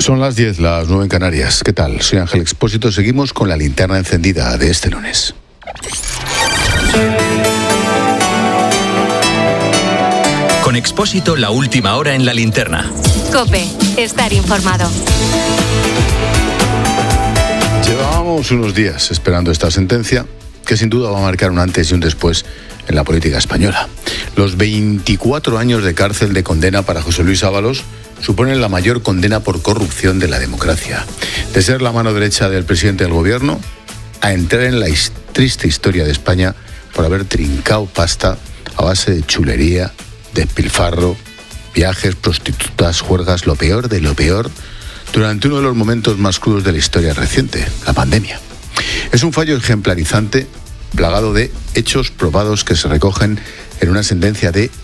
Son las 10, las 9 en Canarias. ¿Qué tal? Soy Ángel Expósito. Seguimos con la linterna encendida de este lunes. Con Expósito, la última hora en la linterna. COPE, estar informado. Llevábamos unos días esperando esta sentencia, que sin duda va a marcar un antes y un después en la política española. Los 24 años de cárcel de condena para José Luis Ábalos suponen la mayor condena por corrupción de la democracia. De ser la mano derecha del presidente del gobierno a entrar en la triste historia de España por haber trincado pasta a base de chulería, despilfarro, viajes, prostitutas, juergas, lo peor de lo peor, durante uno de los momentos más crudos de la historia reciente, la pandemia. Es un fallo ejemplarizante, plagado de hechos probados que se recogen en una sentencia de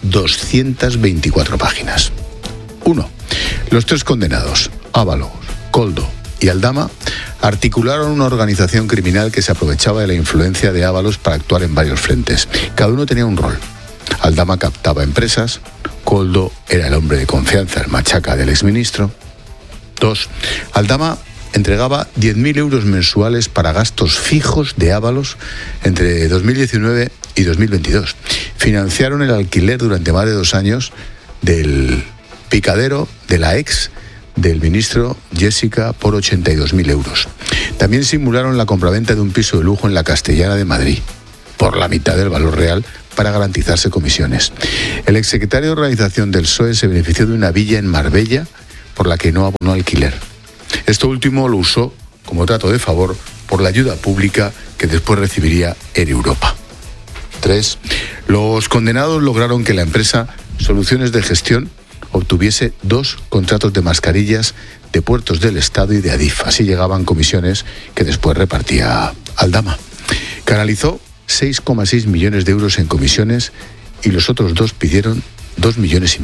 224 páginas. 1. Los tres condenados, Ábalos, Koldo y Aldama, articularon una organización criminal que se aprovechaba de la influencia de Ábalos para actuar en varios frentes. Cada uno tenía un rol. Aldama captaba empresas, Koldo era el hombre de confianza, el machaca del exministro. 2. Aldama entregaba 10.000 euros mensuales para gastos fijos de Ábalos entre 2019 y 2022. Financiaron el alquiler durante más de 2 años del picadero de la ex del ministro Jessica por 82.000 euros. También simularon la compraventa de un piso de lujo en la Castellana de Madrid, por la mitad del valor real, para garantizarse comisiones. El exsecretario de organización del PSOE se benefició de una villa en Marbella por la que no abonó alquiler. Esto último lo usó como trato de favor por la ayuda pública que después recibiría en Europa. 3. Los condenados lograron que la empresa Soluciones de Gestión obtuviese 2 contratos de mascarillas de Puertos del Estado y de Adif. Así llegaban comisiones que después repartía Aldama. Canalizó 6,6 millones de euros en comisiones y los otros 2 pidieron 2,5 millones.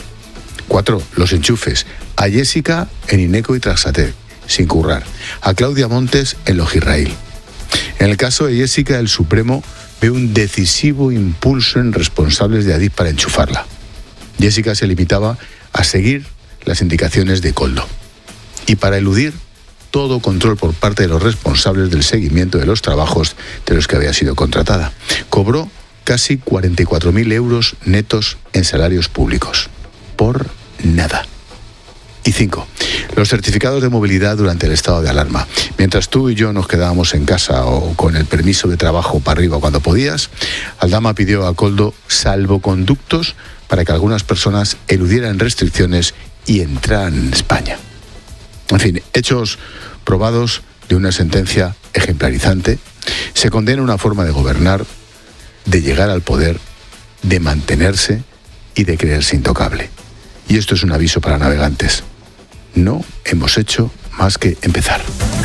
4. Los enchufes. A Jessica en Ineco y Traxater, sin currar. A Claudia Montes en Logirrail. En el caso de Jessica, el Supremo ve un decisivo impulso en responsables de Adif para enchufarla. Jessica se limitaba a seguir las indicaciones de Koldo. Y para eludir todo control por parte de los responsables del seguimiento de los trabajos de los que había sido contratada, cobró casi 44.000 euros netos en salarios públicos. Por nada. Y 5. Los certificados de movilidad durante el estado de alarma. Mientras tú y yo nos quedábamos en casa o con el permiso de trabajo para arriba cuando podías, Aldama pidió a Koldo salvoconductos para que algunas personas eludieran restricciones y entraran en España. En fin, hechos probados de una sentencia ejemplarizante. Se condena una forma de gobernar, de llegar al poder, de mantenerse y de creerse intocable. Y esto es un aviso para navegantes. No hemos hecho más que empezar.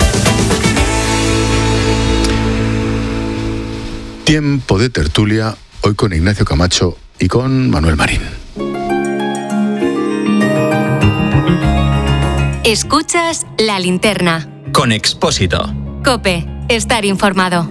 Tiempo de tertulia, hoy con Ignacio Camacho y con Manuel Marín. Escuchas La Linterna. Con Expósito. COPE, estar informado.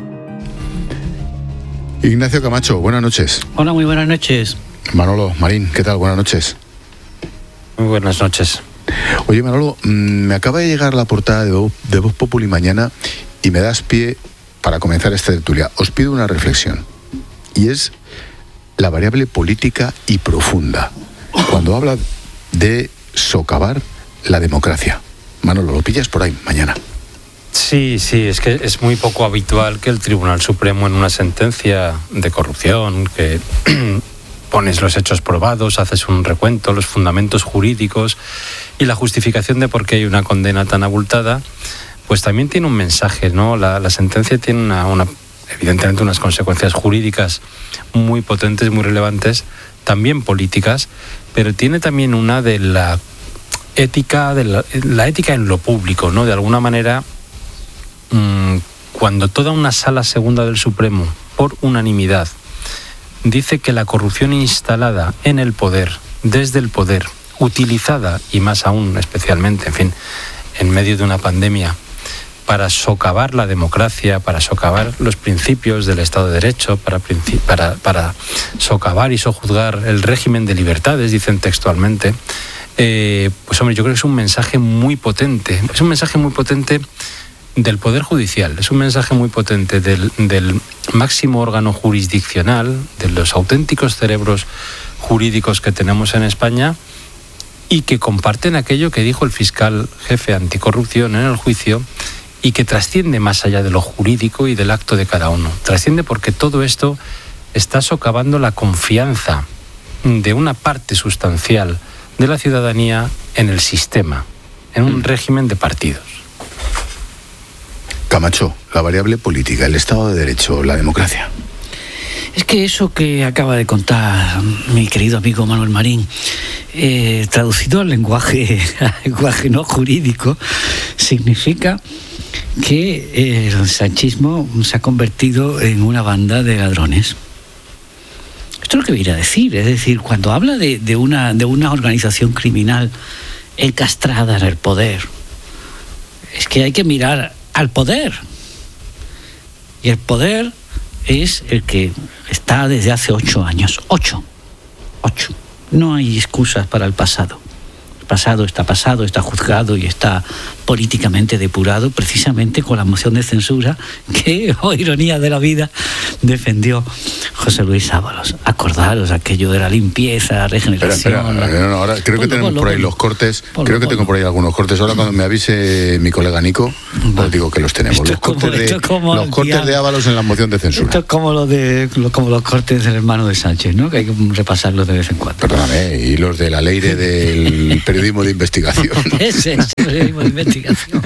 Ignacio Camacho, buenas noches. Hola, muy buenas noches. Manolo Marín, ¿qué tal? Buenas noches. Muy buenas noches. Oye, Manolo, me acaba de llegar la portada de Voz Populi mañana y me das pie para comenzar esta tertulia. Os pido una reflexión, y es la variable política y profunda, cuando habla de socavar la democracia. Manolo, lo pillas por ahí mañana. Sí, es que es muy poco habitual que el Tribunal Supremo, en una sentencia de corrupción, que pones los hechos probados, haces un recuento, los fundamentos jurídicos y la justificación de por qué hay una condena tan abultada, pues también tiene un mensaje, ¿no? La sentencia tiene evidentemente unas consecuencias jurídicas muy potentes, muy relevantes, también políticas, pero tiene también una de la ética, la ética en lo público, ¿no? De alguna manera, cuando toda una sala segunda del Supremo, por unanimidad, dice que la corrupción instalada en el poder, desde el poder, utilizada, y más aún, especialmente, en fin, en medio de una pandemia, para socavar la democracia, para socavar los principios del Estado de Derecho, para socavar y sojuzgar el régimen de libertades, dicen textualmente, pues hombre, yo creo que es un mensaje muy potente. Es un mensaje muy potente del Poder Judicial, es un mensaje muy potente del máximo órgano jurisdiccional, de los auténticos cerebros jurídicos que tenemos en España y que comparten aquello que dijo el fiscal jefe anticorrupción en el juicio y que trasciende más allá de lo jurídico y del acto de cada uno. Trasciende porque todo esto está socavando la confianza de una parte sustancial de la ciudadanía en el sistema, en un régimen de partidos. Camacho, la variable política, el Estado de Derecho, la democracia. Es que eso que acaba de contar mi querido amigo Manuel Marín, traducido al lenguaje no jurídico, significa que el sanchismo se ha convertido en una banda de ladrones. Esto es lo que viene a decir. Es decir, cuando habla de una organización criminal encastrada en el poder, es que hay que mirar al poder. Y el poder es el que está desde hace 8 años. 8. No hay excusas para el pasado. El pasado, está juzgado y está políticamente depurado precisamente con la moción de censura que, oh ironía de la vida, defendió José Luis Ábalos. Acordaros aquello de la limpieza, regeneración... No, ahora creo que tenemos por ahí los cortes, tengo por ahí algunos cortes. Ahora cuando me avise mi colega Nico, os digo que los tenemos. Los cortes de Ábalos en la moción de censura. Esto es como los cortes del hermano de Sánchez, ¿no? Que hay que repasarlos de vez en cuando. Perdóname, y los de la ley del periodismo de investigación. Ese periodismo de investigación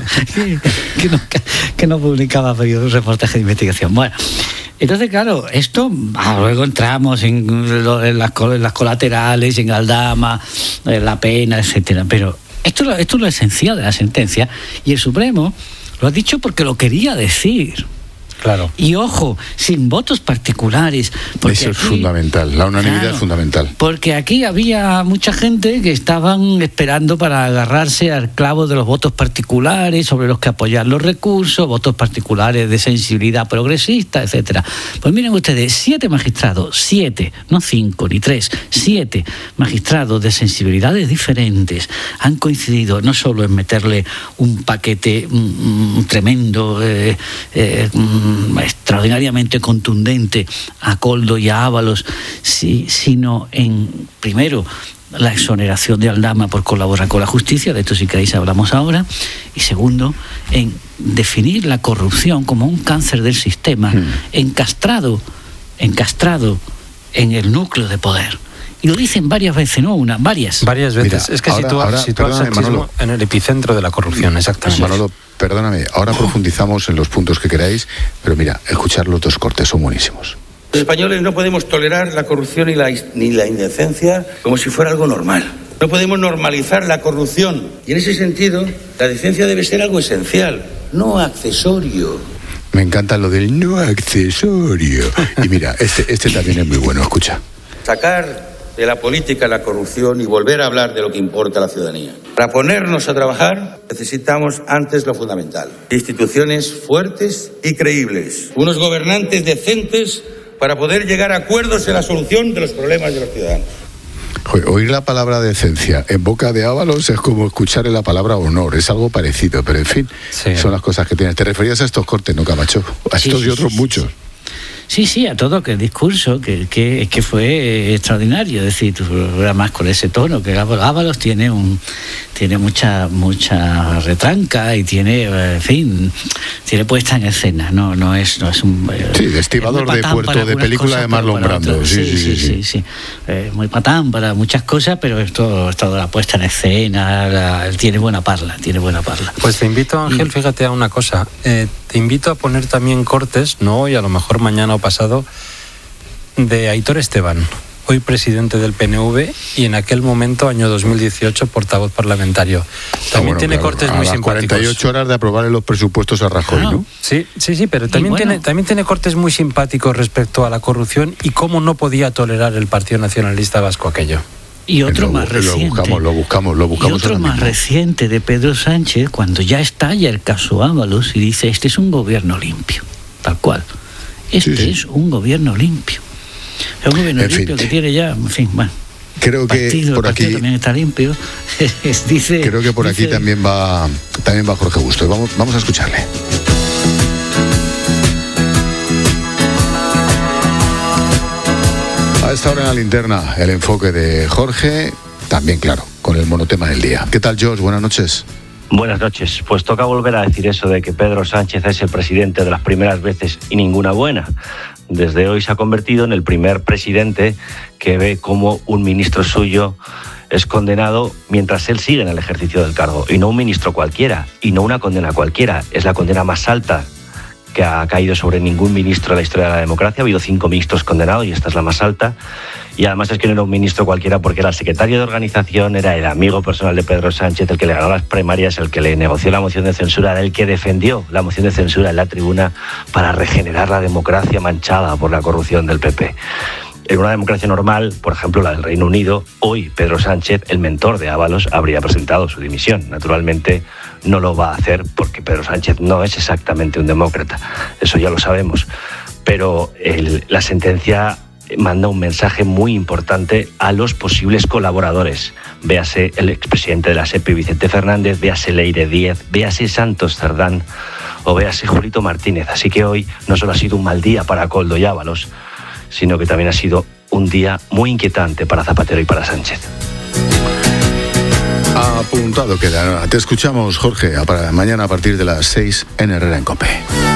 que no publicaba reportaje de investigación. Bueno, entonces claro, esto luego entramos en las colaterales, en Aldama, en la pena, etcétera. Pero esto es lo esencial de la sentencia, y el Supremo lo ha dicho porque lo quería decir. Claro. Y ojo, sin votos particulares. Eso es fundamental, la unanimidad es fundamental. Porque aquí había mucha gente que estaban esperando para agarrarse al clavo de los votos particulares sobre los que apoyar los recursos, votos particulares de sensibilidad progresista, etcétera. Pues miren ustedes, 7 magistrados, 7, no 5 ni 3, 7 magistrados de sensibilidades diferentes han coincidido no solo en meterle un paquete tremendo, extraordinariamente contundente a Koldo y a Ábalos, sino en, primero, la exoneración de Aldama por colaborar con la justicia, de esto si queréis hablamos ahora, y segundo, en definir la corrupción como un cáncer del sistema encastrado en el núcleo de poder. Y lo dicen varias veces, no una, varias. Varias veces. Mira, es que sitúa el sanchismo en el epicentro de la corrupción, exactamente. Manolo, perdóname, ahora profundizamos en los puntos que queráis, pero mira, escuchar los 2 cortes son buenísimos. Los españoles no podemos tolerar la corrupción ni la indecencia como si fuera algo normal. No podemos normalizar la corrupción. Y en ese sentido, la decencia debe ser algo esencial, no accesorio. Me encanta lo del no accesorio. Y mira, este también es muy bueno, escucha. Sacar de la política la corrupción y volver a hablar de lo que importa a la ciudadanía. Para ponernos a trabajar necesitamos antes lo fundamental: instituciones fuertes y creíbles, unos gobernantes decentes para poder llegar a acuerdos en la solución de los problemas de los ciudadanos. Oír la palabra decencia en boca de Ábalos es como escuchar la palabra honor, es algo parecido, pero en fin, son las cosas que tienes. ¿Te referías a estos cortes, no, Camacho? A estos y otros muchos. Sí, a todo que el discurso que fue extraordinario. Es decir, tu programa más con ese tono, que Ábalos tiene mucha retranca y tiene, en fin, tiene puesta en escena. No es un... Sí, de estibador de puerto de película cosas, de Marlon Brando. Sí. Muy patán para muchas cosas, pero esto toda la puesta en escena, tiene buena parla. Pues te invito, Ángel, fíjate a una cosa. Te invito a poner también cortes, no hoy, a lo mejor mañana o pasado, de Aitor Esteban, hoy presidente del PNV y en aquel momento, año 2018, portavoz parlamentario. También tiene cortes muy simpáticos. 48 horas de aprobar los presupuestos a Rajoy, ¿no? Sí, pero también tiene cortes muy simpáticos respecto a la corrupción y cómo no podía tolerar el Partido Nacionalista Vasco aquello. Y otro más reciente. Lo buscamos. Y otro más reciente de Pedro Sánchez, cuando ya estalla el caso Ábalos y dice: este es un gobierno limpio, tal cual. Es un gobierno limpio. Es un gobierno limpio que tiene ya, en fin, bueno. Creo que por aquí también está limpio. Dice, creo que por aquí también va Jorge Bustos. Vamos a escucharle. A esta hora en la linterna, el enfoque de Jorge, también claro, con el monotema del día. ¿Qué tal, George? Buenas noches. Buenas noches. Pues toca volver a decir eso de que Pedro Sánchez es el presidente de las primeras veces y ninguna buena. Desde hoy se ha convertido en el primer presidente que ve cómo un ministro suyo es condenado mientras él sigue en el ejercicio del cargo. Y no un ministro cualquiera, y no una condena cualquiera. Es la condena más alta que ha caído sobre ningún ministro de la historia de la democracia. Ha habido 5 ministros condenados y esta es la más alta. Y además es que no era un ministro cualquiera porque era el secretario de organización, era el amigo personal de Pedro Sánchez, el que le ganó las primarias, el que le negoció la moción de censura, el que defendió la moción de censura en la tribuna para regenerar la democracia manchada por la corrupción del PP. En una democracia normal, por ejemplo la del Reino Unido, hoy Pedro Sánchez, el mentor de Ábalos, habría presentado su dimisión. Naturalmente no lo va a hacer porque Pedro Sánchez no es exactamente un demócrata, eso ya lo sabemos. Pero la sentencia manda un mensaje muy importante a los posibles colaboradores. Véase el expresidente de la SEPI, Vicente Fernández, véase Leire Díez, véase Santos Cerdán o véase Julito Martínez. Así que hoy no solo ha sido un mal día para Koldo y Ábalos, sino que también ha sido un día muy inquietante para Zapatero y para Sánchez. Apuntado queda. Te escuchamos, Jorge, para mañana a partir de las 6 en Herrera en COPE.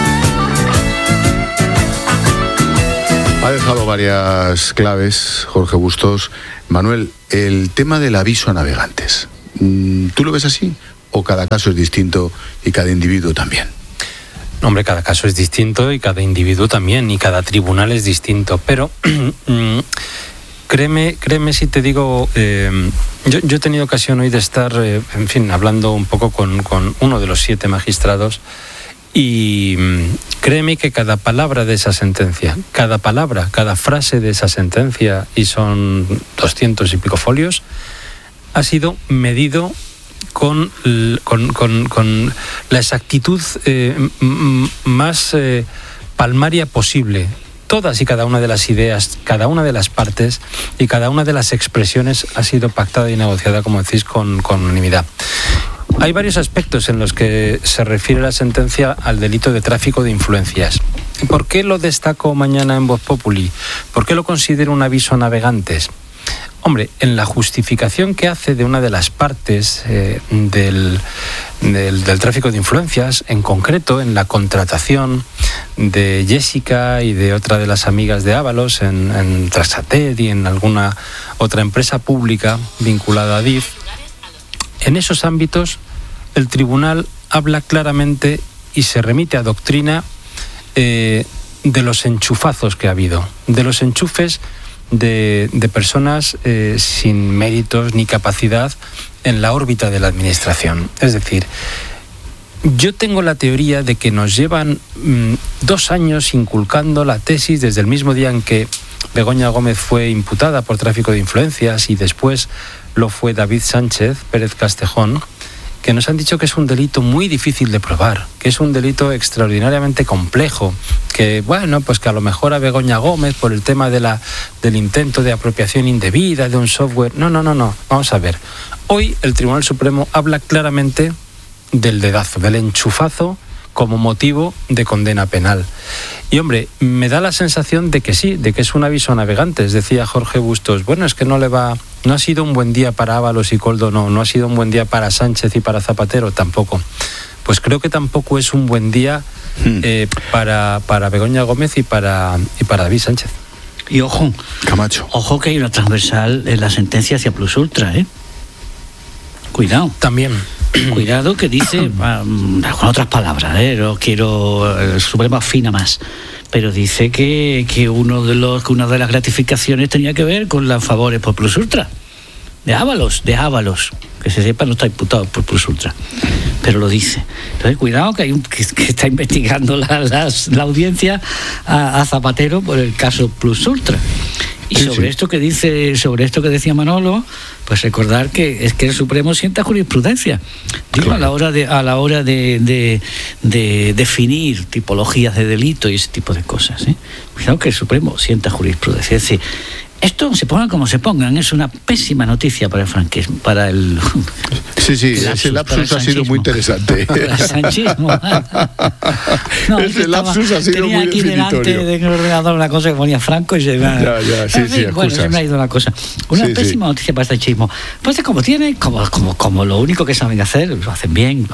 Ha dejado varias claves, Jorge Bustos. Manuel, el tema del aviso a navegantes, ¿tú lo ves así? ¿O cada caso es distinto y cada individuo también? Hombre, cada caso es distinto y cada individuo también, y cada tribunal es distinto. Pero créeme si te digo, yo he tenido ocasión hoy de estar, en fin, hablando un poco con uno de los 7 magistrados. Y créeme que cada palabra de esa sentencia, cada palabra, cada frase de esa sentencia, y son 200 y pico folios, ha sido medido con la exactitud más palmaria posible. Todas y cada una de las ideas, cada una de las partes y cada una de las expresiones ha sido pactada y negociada, como decís, con unanimidad. Hay varios aspectos en los que se refiere la sentencia al delito de tráfico de influencias. ¿Por qué lo destaco mañana en Voz Populi? ¿Por qué lo considero un aviso a navegantes? Hombre, en la justificación que hace de una de las partes del tráfico de influencias, en concreto en la contratación de Jessica y de otra de las amigas de Ábalos en Trasatet y en alguna otra empresa pública vinculada a DIF, en esos ámbitos el tribunal habla claramente y se remite a doctrina de los enchufazos que ha habido, de los enchufes de personas sin méritos ni capacidad en la órbita de la administración. Es decir, yo tengo la teoría de que nos llevan 2 años inculcando la tesis desde el mismo día en que Begoña Gómez fue imputada por tráfico de influencias y después lo fue David Sánchez Pérez Castejón, que nos han dicho que es un delito muy difícil de probar, que es un delito extraordinariamente complejo, que bueno, pues que a lo mejor a Begoña Gómez por el tema del intento de apropiación indebida de un software. No, vamos a ver. Hoy el Tribunal Supremo habla claramente del dedazo, del enchufazo como motivo de condena penal. Y hombre, me da la sensación de que sí, de que es un aviso a navegantes. Decía Jorge Bustos, bueno, es que no ha sido un buen día para Ábalos y Koldo, no ha sido un buen día para Sánchez y para Zapatero, tampoco. Pues creo que tampoco es un buen día para Begoña Gómez y para David Sánchez. Y ojo, Camacho. Ojo que hay una transversal en la sentencia hacia Plus Ultra, ¿eh? Cuidado. También. Cuidado que dice, con otras palabras, no quiero el Supremo afina más, pero dice que una de las gratificaciones tenía que ver con los favores por Plus Ultra. De Ábalos, que se sepa, no está imputado por Plus Ultra, pero lo dice. Entonces cuidado que que está investigando la audiencia a Zapatero por el caso Plus Ultra. Y sobre esto que decía Manolo, pues recordar que es que el Supremo sienta jurisprudencia. Digo, claro. a la hora de definir tipologías de delito y ese tipo de cosas. Cuidado que el Supremo sienta jurisprudencia. Es decir, Esto, se pongan como se pongan, es una pésima noticia para el franquismo, para el... Sí, ese lapsus ha sido muy interesante. Para el sanchismo. No, ese lapsus ha sido muy aquí definitorio. Delante del ordenador una cosa que ponía Franco y se va... Bueno, se me ha ido la cosa. Una pésima noticia para el sanchismo. Pues como lo único que saben hacer, lo hacen bien,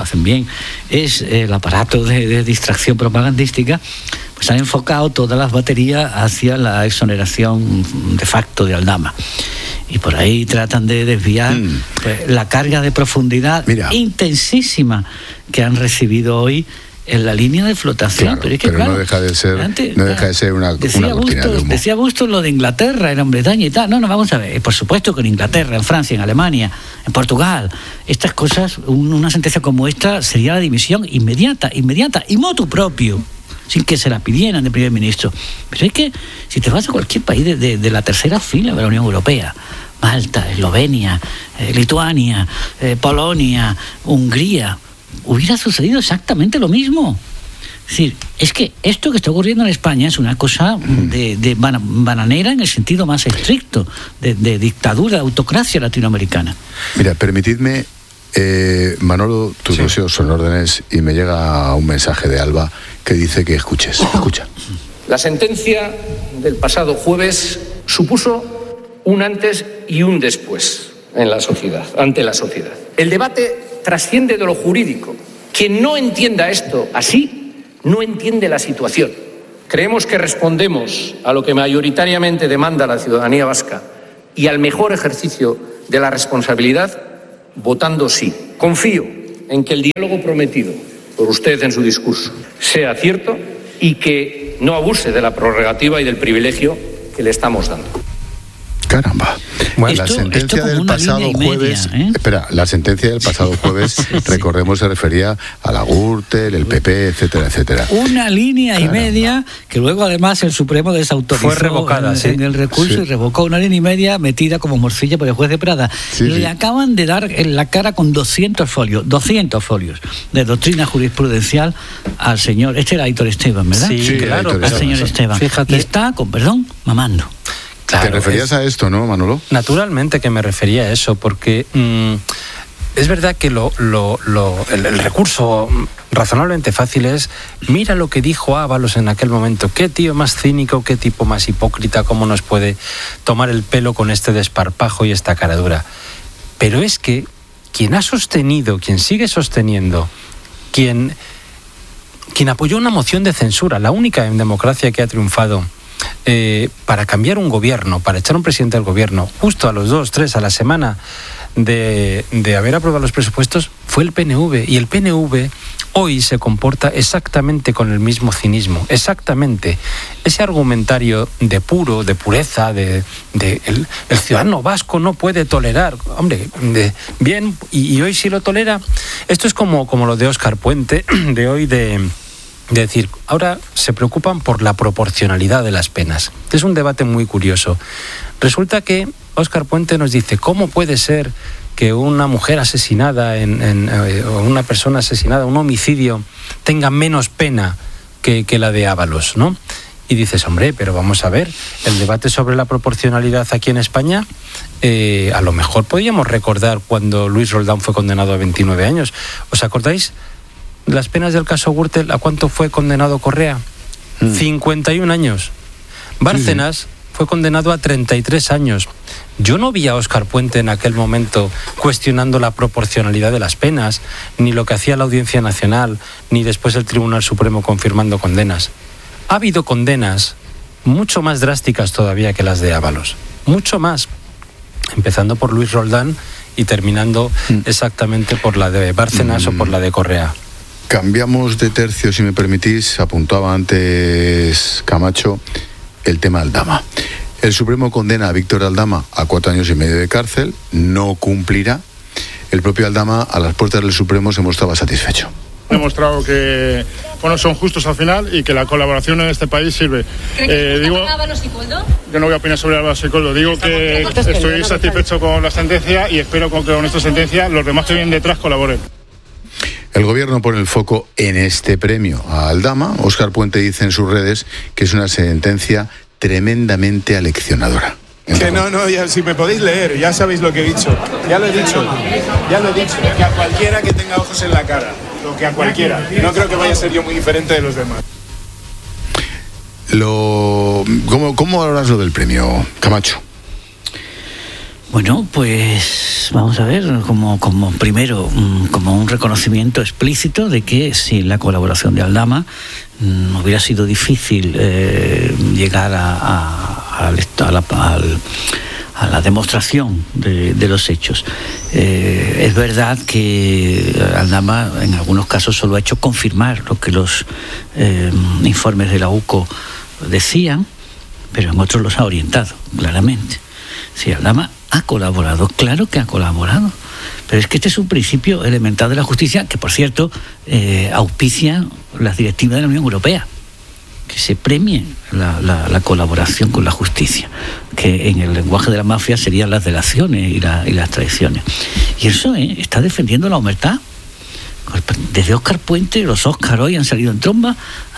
es el aparato de distracción propagandística, pues han enfocado todas las baterías hacia la exoneración de facto de Aldama. Y por ahí tratan de desviar pues, la carga de profundidad intensísima que han recibido hoy en la línea de flotación. Claro, pero es que, no deja de ser, una cortina de humo. Decía Bustos lo de Inglaterra, en Gran Bretaña y tal. No, vamos a ver. Por supuesto que en Inglaterra, en Francia, en Alemania, en Portugal, estas cosas, una sentencia como esta sería la dimisión inmediata, y motu propio, sin que se la pidieran de primer ministro. Pero es que si te vas a cualquier país de la tercera fila de la Unión Europea, Malta, Eslovenia, Lituania, Polonia, Hungría, hubiera sucedido exactamente lo mismo. Es decir, es que esto que está ocurriendo en España es una cosa de bananera en el sentido más estricto, de dictadura, de autocracia latinoamericana. Mira, permitidme, Manolo, tus deseos son órdenes y me llega un mensaje de Alba que dice que escuches. Escucha. La sentencia del pasado jueves supuso un antes y un después en la sociedad, ante la sociedad. El debate trasciende de lo jurídico. Quien no entienda esto así, no entiende la situación. Creemos que respondemos a lo que mayoritariamente demanda la ciudadanía vasca y al mejor ejercicio de la responsabilidad votando sí. Confío en que el diálogo prometido por usted en su discurso sea cierto y que no abuse de la prerrogativa y del privilegio que le estamos dando. Caramba. Bueno, la sentencia del pasado jueves, la sentencia del pasado jueves, recordemos, se refería a la Gürtel, el PP, etcétera, etcétera. Una línea y media que luego además el Supremo desautorizó. Fue revocada, en el recurso y revocó una línea y media metida como morcilla por el juez de Prada. Le acaban de dar en la cara con 200 folios de doctrina jurisprudencial al señor, este era Aitor Esteban, ¿verdad? Sí, claro. Al señor Esteban. Fíjate. Y está, con perdón, mamando. Claro, ¿te referías a esto, no, Manolo? Naturalmente que me refería a eso, porque es verdad que el recurso razonablemente fácil es: mira lo que dijo Ábalos en aquel momento, qué tío más cínico, qué tipo más hipócrita, cómo nos puede tomar el pelo con este desparpajo y esta cara dura. Pero es que quien ha sostenido, quien sigue sosteniendo, quien apoyó una moción de censura, la única en democracia que ha triunfado, para cambiar un gobierno, para echar un presidente del gobierno, justo a los 2, 3, a la semana de haber aprobado los presupuestos, fue el PNV. Y el PNV hoy se comporta exactamente con el mismo cinismo, exactamente. Ese argumentario de pureza, el ciudadano vasco no puede tolerar, hombre, bien, y hoy sí lo tolera. Esto es como lo de Óscar Puente, de hoy, de decir, ahora se preocupan por la proporcionalidad de las penas. Es un debate muy curioso. Resulta que Óscar Puente nos dice, ¿cómo puede ser que una mujer asesinada o una persona asesinada, un homicidio, tenga menos pena que la de Ábalos, ¿no? Y dices, hombre, pero vamos a ver, el debate sobre la proporcionalidad aquí en España, a lo mejor podríamos recordar cuando Luis Roldán fue condenado a 29 años. ¿Os acordáis? Las penas del caso Gürtel, ¿a cuánto fue condenado Correa? 51 años. Bárcenas fue condenado a 33 años. Yo no vi a Óscar Puente en aquel momento cuestionando la proporcionalidad de las penas, ni lo que hacía la Audiencia Nacional, ni después el Tribunal Supremo confirmando condenas. Ha habido condenas mucho más drásticas todavía que las de Ábalos. Mucho más. Empezando por Luis Roldán y terminando exactamente por la de Bárcenas o por la de Correa. Cambiamos de tercio, si me permitís. Apuntaba antes Camacho el tema Aldama. El Supremo condena a Víctor Aldama a 4 años y medio de cárcel. No cumplirá. El propio Aldama, a las puertas del Supremo, se mostraba satisfecho. Ha demostrado que son justos al final y que la colaboración en este país sirve. Yo no voy a opinar sobre Ábalos y Coldo. Digo que estoy satisfecho con la sentencia y espero que con esta sentencia los demás que vienen detrás colaboren. El gobierno pone el foco en este premio a Aldama. Óscar Puente dice en sus redes que es una sentencia tremendamente aleccionadora. Que no, ya, si me podéis leer, ya sabéis lo que he dicho. Ya lo he dicho. Que a cualquiera que tenga ojos en la cara. Lo que a cualquiera. No creo que vaya a ser yo muy diferente de los demás. ¿Cómo valoras lo del premio, Camacho? Bueno, pues vamos a ver, como primero, como un reconocimiento explícito de que sin la colaboración de Aldama hubiera sido difícil llegar a la demostración de los hechos. Es verdad que Aldama en algunos casos solo ha hecho confirmar lo que los informes de la UCO decían, pero en otros los ha orientado claramente. Si Aldama ha colaborado, claro que ha colaborado, pero es que este es un principio elemental de la justicia que, por cierto, auspicia las directivas de la Unión Europea, que se premie la colaboración con la justicia, que en el lenguaje de la mafia serían las delaciones y las traiciones. Y eso está defendiendo la omertá. Desde Óscar Puente, los Óscar hoy han salido en tromba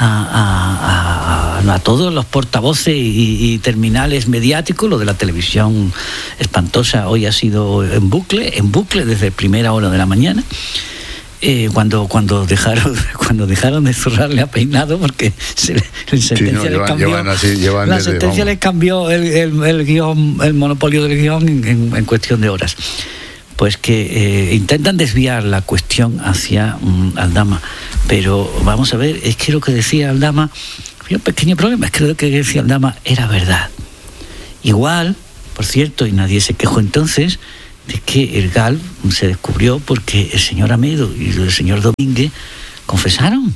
a todos los portavoces y terminales mediáticos. Lo de la televisión espantosa hoy ha sido en bucle desde primera hora de la mañana. Cuando dejaron de zurrarle a Peinado, porque la sentencia les cambió el guión, el monopolio del guión en cuestión de horas. Pues que intentan desviar la cuestión hacia Aldama. Pero vamos a ver, es que lo que decía Aldama, había un pequeño problema, es que lo que decía Aldama era verdad. Igual, por cierto, y nadie se quejó entonces, de que el GAL se descubrió porque el señor Amedo y el señor Domínguez confesaron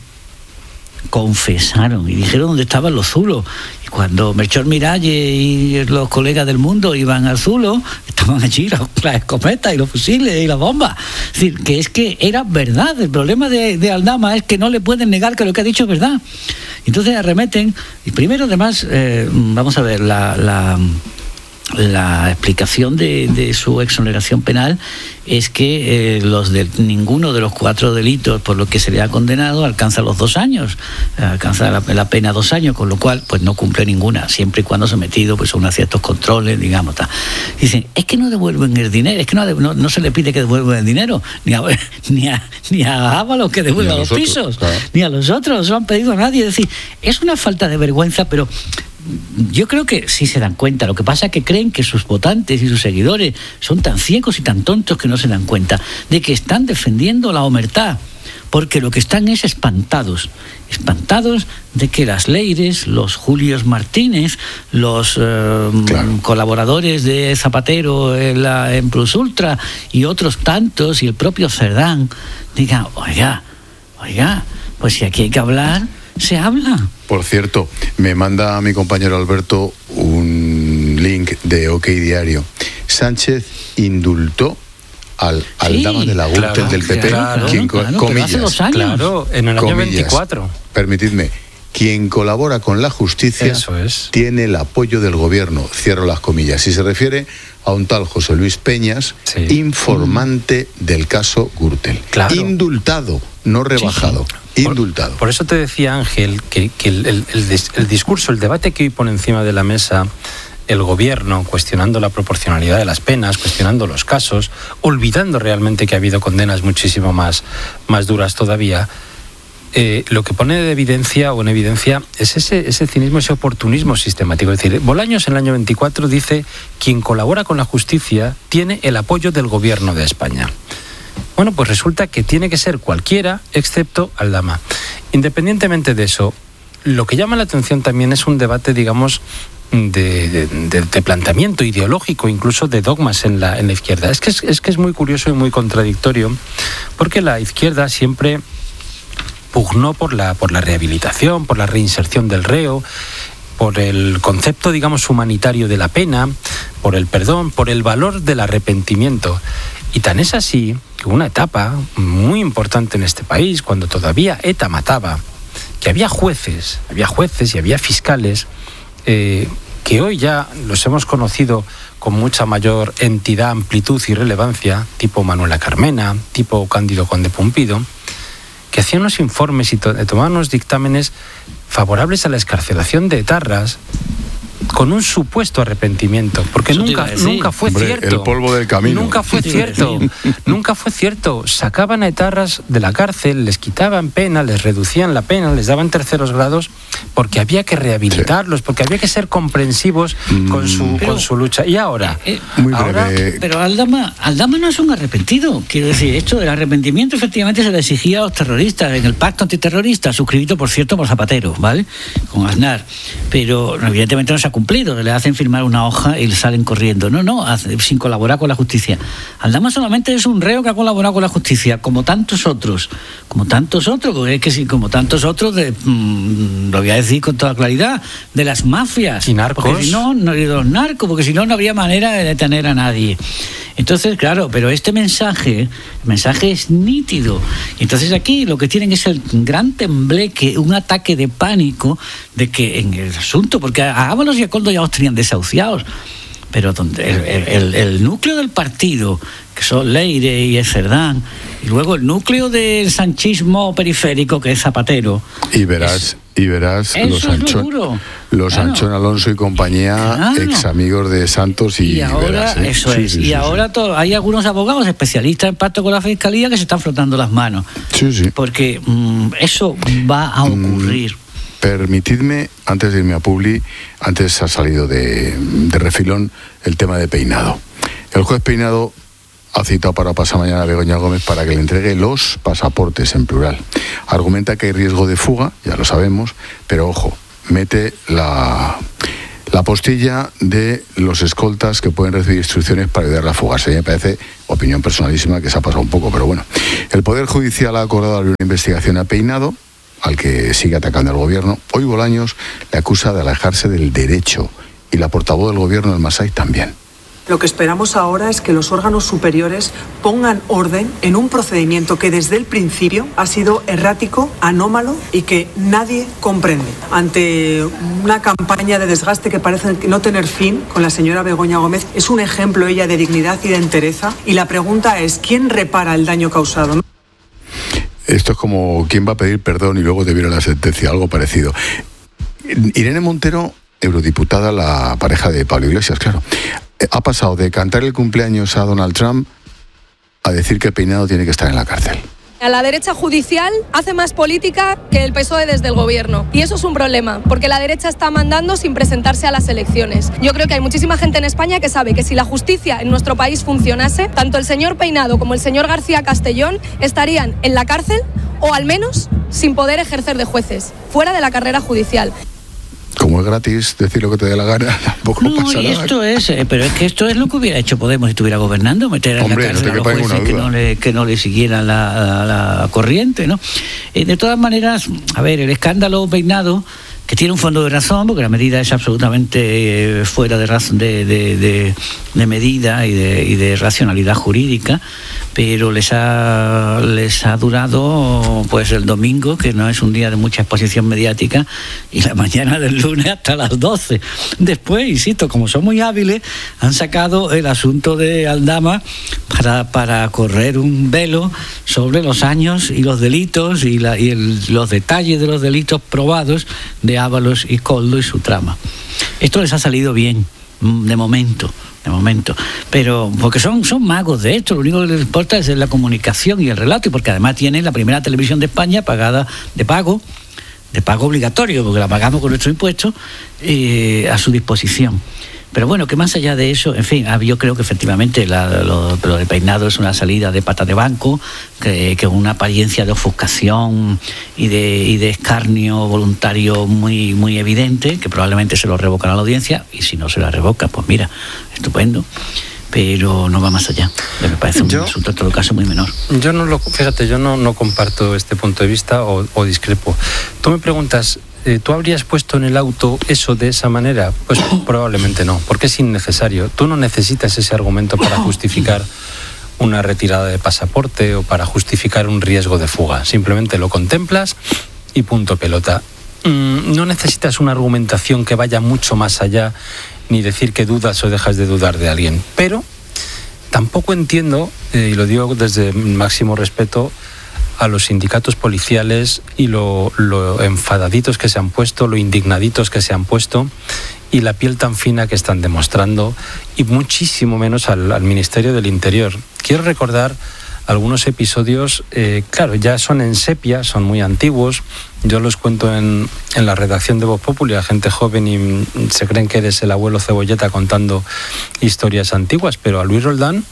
y dijeron dónde estaban los zulos. Y cuando Melchor Miralles y los colegas del Mundo iban al zulo, estaban allí las escopetas y los fusiles y las bombas. Es decir, que es que era verdad. El problema de Aldama es que no le pueden negar que lo que ha dicho es verdad. Entonces arremeten. Y primero, además, vamos a ver, la explicación de su exoneración penal es que ninguno de los 4 delitos por los que se le ha condenado alcanza los 2 años, alcanza la pena 2 años, con lo cual pues no cumple ninguna, siempre y cuando sometido pues a unos ciertos controles, digamos. Dicen, es que no devuelven el dinero, es que no se le pide que devuelvan el dinero, ni a Ábalos que devuelva los pisos, claro, ni a los otros, no se lo han pedido a nadie. Es decir, es una falta de vergüenza, pero yo creo que sí se dan cuenta. Lo que pasa es que creen que sus votantes y sus seguidores son tan ciegos y tan tontos que no se dan cuenta de que están defendiendo la omertá, porque lo que están es espantados de que las Leires, los Julios Martínez, los colaboradores de Zapatero en Plus Ultra y otros tantos, y el propio Cerdán, digan, oiga, pues si aquí hay que hablar, se habla. Por cierto, me manda mi compañero Alberto un link de OK Diario. Sánchez indultó al Aldama de la Gürtel del PP, comillas, hace 2 años. Claro, en el año 24. Permitidme, quien colabora con la justicia tiene el apoyo del gobierno, cierro las comillas. Y se refiere a un tal José Luis Peñas, informante del caso Gürtel. Claro. Indultado, no rebajado. Indultado. Por eso te decía, Ángel, que el discurso, el debate que hoy pone encima de la mesa el gobierno, cuestionando la proporcionalidad de las penas, cuestionando los casos, olvidando realmente que ha habido condenas muchísimo más duras todavía, lo que pone en evidencia es ese cinismo, ese oportunismo sistemático. Es decir, Bolaños en el año 24 dice: quien colabora con la justicia tiene el apoyo del gobierno de España. Bueno, pues resulta que tiene que ser cualquiera excepto Aldama. Independientemente de eso, lo que llama la atención también es un debate, digamos, de planteamiento ideológico, incluso de dogmas en la izquierda. Es que es muy curioso y muy contradictorio, porque la izquierda siempre pugnó por la rehabilitación, por la reinserción del reo, por el concepto, digamos, humanitario de la pena, por el perdón, por el valor del arrepentimiento. Y tan es así que una etapa muy importante en este país, cuando todavía ETA mataba, que había jueces y había fiscales que hoy ya los hemos conocido con mucha mayor entidad, amplitud y relevancia, tipo Manuela Carmena, tipo Cándido Conde Pumpido, que hacían unos informes y tomaban unos dictámenes favorables a la excarcelación de etarras, con un supuesto arrepentimiento, porque nunca fue cierto. El polvo del camino. Nunca fue cierto. Nunca fue cierto. Sacaban a etarras de la cárcel, les quitaban pena, les reducían la pena, les daban terceros grados, porque había que rehabilitarlos, porque había que ser comprensivos con su lucha. Y ahora, pero Aldama no es un arrepentido. Quiero decir, esto del arrepentimiento efectivamente se le exigía a los terroristas en el pacto antiterrorista, suscrito por cierto por Zapatero, ¿vale? Con Aznar. Pero evidentemente no se ha cumplido, le hacen firmar una hoja y le salen corriendo. No, sin colaborar con la justicia. Aldama solamente es un reo que ha colaborado con la justicia, como tantos otros, como tantos otros, lo voy a decir con toda claridad, de las mafias. Y narcos. Porque si no, de los narcos, porque si no habría manera de detener a nadie. Entonces, claro, pero este mensaje es nítido. Entonces aquí lo que tienen es el gran tembleque, un ataque de pánico de que en el asunto, porque a Ábalos y a Koldo ya los tenían desahuciados, pero el núcleo del partido, que son Leire y Cerdán, y luego el núcleo del sanchismo periférico, que es Zapatero. Y verás los Anchón Alonso y compañía, ex amigos de Santos y ahora verás, ahora hay algunos abogados especialistas en pacto con la Fiscalía que se están frotando las manos. Porque eso va a ocurrir. Permitidme, antes de irme a Publi, antes ha salido de refilón el tema de Peinado. El juez Peinado ha citado para pasar mañana a Begoña Gómez para que le entregue los pasaportes en plural. Argumenta que hay riesgo de fuga, ya lo sabemos, pero ojo, mete la postilla de los escoltas que pueden recibir instrucciones para ayudar a fugarse. Me parece, opinión personalísima, que se ha pasado un poco, pero bueno. El Poder Judicial ha acordado abrir una investigación a Peinado, al que sigue atacando al gobierno. Hoy Bolaños le acusa de alejarse del derecho y la portavoz del gobierno del Masai también. Lo que esperamos ahora es que los órganos superiores pongan orden en un procedimiento que desde el principio ha sido errático, anómalo y que nadie comprende. Ante una campaña de desgaste que parece no tener fin con la señora Begoña Gómez, es un ejemplo ella de dignidad y de entereza, y la pregunta es, ¿quién repara el daño causado? Esto es como quién va a pedir perdón y luego te viene la sentencia, algo parecido. Irene Montero, eurodiputada, la pareja de Pablo Iglesias, claro, ha pasado de cantar el cumpleaños a Donald Trump a decir que Peinado tiene que estar en la cárcel. A la derecha judicial hace más política que el PSOE desde el gobierno. Y eso es un problema, porque la derecha está mandando sin presentarse a las elecciones. Yo creo que hay muchísima gente en España que sabe que si la justicia en nuestro país funcionase, tanto el señor Peinado como el señor García Castellón estarían en la cárcel o al menos sin poder ejercer de jueces, fuera de la carrera judicial. Como es gratis decir lo que te dé la gana, tampoco pasa nada. Pero es que esto es lo que hubiera hecho Podemos si estuviera gobernando, meter en la cárcel a los jueces que no le siguieran la corriente, ¿no? De todas maneras, a ver, el escándalo Peinado, que tiene un fondo de razón, porque la medida es absolutamente fuera de razón, de medida y de racionalidad jurídica, pero les ha durado pues el domingo, que no es un día de mucha exposición mediática, y la mañana del lunes hasta las 12. Después, insisto, como son muy hábiles, han sacado el asunto de Aldama para correr un velo sobre los años y los delitos y los detalles de los delitos probados de Ábalos y Koldo y su trama. Esto les ha salido bien, de momento, pero porque son magos de esto, lo único que les importa es la comunicación y el relato, y porque además tienen la primera televisión de España pagada de pago obligatorio, porque la pagamos con nuestros impuestos, a su disposición. Pero bueno, que más allá de eso, en fin, yo creo que efectivamente lo de Peinado es una salida de pata de banco, que una apariencia de ofuscación y de escarnio voluntario muy, muy evidente, que probablemente se lo revocan a la audiencia, y si no se la revoca, pues mira, estupendo. Pero no va más allá. Me parece un asunto en todo caso muy menor. Yo no comparto este punto de vista o discrepo. Tú me preguntas, ¿tú habrías puesto en el auto eso de esa manera? Pues probablemente no, porque es innecesario. Tú no necesitas ese argumento para justificar una retirada de pasaporte o para justificar un riesgo de fuga. Simplemente lo contemplas y punto pelota. No necesitas una argumentación que vaya mucho más allá, ni decir que dudas o dejas de dudar de alguien. Pero tampoco entiendo, y lo digo desde máximo respeto, a los sindicatos policiales y lo enfadaditos que se han puesto, lo indignaditos que se han puesto, y la piel tan fina que están demostrando, y muchísimo menos al Ministerio del Interior. Quiero recordar algunos episodios, claro, ya son en sepia, son muy antiguos. Yo los cuento en la redacción de Voz Populi a gente joven y se creen que eres el abuelo Cebolleta contando historias antiguas, pero a Luis Roldán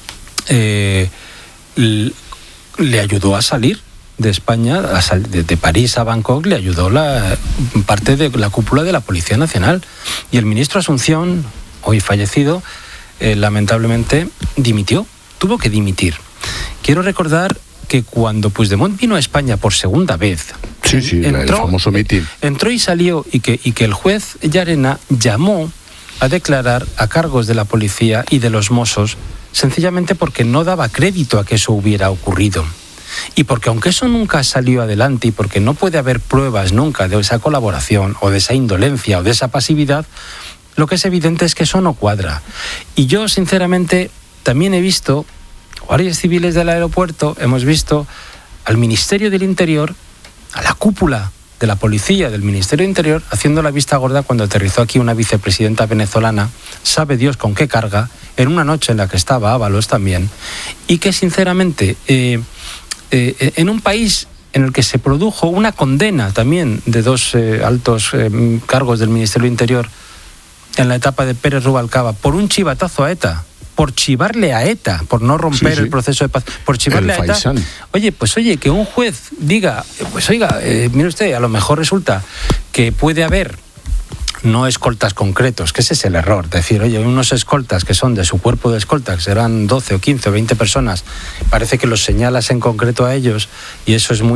le ayudó a salir de España, de París a Bangkok, le ayudó parte de la cúpula de la Policía Nacional. Y el ministro Asunción, hoy fallecido, lamentablemente tuvo que dimitir. Quiero recordar que cuando Puigdemont vino a España por segunda vez, el famoso mitin, entró y salió, y que el juez Llarena llamó a declarar a cargos de la policía y de los Mossos, sencillamente porque no daba crédito a que eso hubiera ocurrido. Y porque aunque eso nunca salió adelante y porque no puede haber pruebas nunca de esa colaboración o de esa indolencia o de esa pasividad, lo que es evidente es que eso no cuadra. Y yo, sinceramente, también he visto guardias civiles del aeropuerto, hemos visto al Ministerio del Interior, a la cúpula de la policía del Ministerio del Interior, haciendo la vista gorda cuando aterrizó aquí una vicepresidenta venezolana, sabe Dios con qué carga, en una noche en la que estaba Ábalos también, y que sinceramente, en un país en el que se produjo una condena también de dos altos cargos del Ministerio del Interior en la etapa de Pérez Rubalcaba por un chivatazo a ETA, por chivarle a ETA, por no romper el proceso de paz, por chivarle a ETA. Faisán. Oye, que un juez diga, mire usted, a lo mejor resulta que puede haber no escoltas concretos, que ese es el error, decir, oye, unos escoltas que son de su cuerpo de escolta, que serán 12 o 15 o 20 personas, parece que los señalas en concreto a ellos, y eso es muy